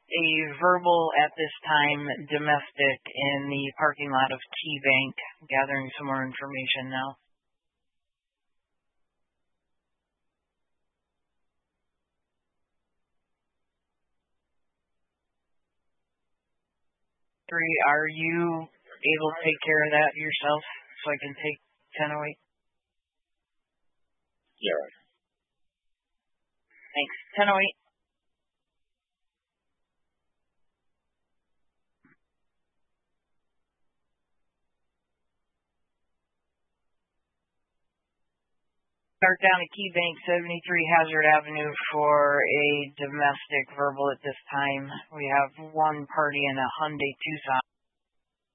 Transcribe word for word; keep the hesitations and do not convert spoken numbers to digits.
a verbal at this time, domestic, in the parking lot of Key Bank. Gathering some more information now. Three, are you able to take care of that yourself so I can take ten oh eight? Yeah. Thanks. ten oh eight. Start down at Key Bank, seventy-three Hazard Avenue for a domestic verbal at this time. We have one party in a Hyundai Tucson.